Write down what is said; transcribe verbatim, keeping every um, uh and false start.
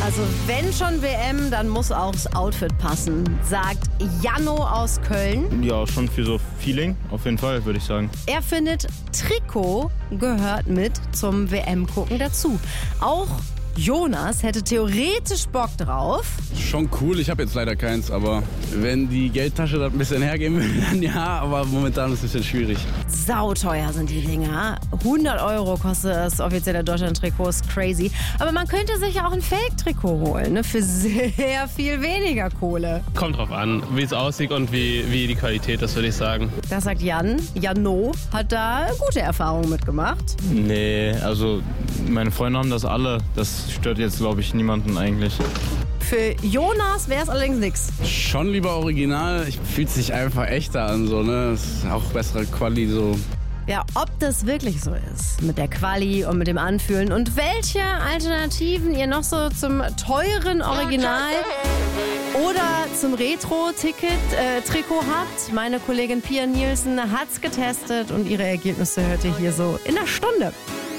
Also wenn schon W M, dann muss auch das Outfit passen, sagt Janno aus Köln. Ja, schon für so Feeling, auf jeden Fall, würde ich sagen. Er findet, Trikot gehört mit zum W M-Gucken dazu. Auch Jonas hätte theoretisch Bock drauf. Schon cool, ich habe jetzt leider keins, aber wenn die Geldtasche das ein bisschen hergeben will, dann ja, aber momentan ist es ein bisschen schwierig. Sauteuer sind die Dinger. hundert Euro kostet das offizielle Deutschland-Trikot, ist crazy. Aber man könnte sich ja auch ein Fake-Trikot holen, ne? Für sehr viel weniger Kohle. Kommt drauf an, wie es aussieht und wie, wie die Qualität ist, würde ich sagen. Das sagt Jan. Janno hat da gute Erfahrungen mitgemacht. Nee, also meine Freunde haben das alle. Das stört jetzt, glaube ich, niemanden eigentlich. Für Jonas wäre es allerdings nix. Schon lieber original, ich fühlt sich einfach echter an, so, ne? Das ist auch bessere Quali, so. Ja, ob das wirklich so ist mit der Quali und mit dem Anfühlen und welche Alternativen ihr noch so zum teuren Original oder zum Retro-Ticket-Trikot äh, habt. Meine Kollegin Pia Nielsen hat's getestet und ihre Ergebnisse hört ihr hier so in einer Stunde.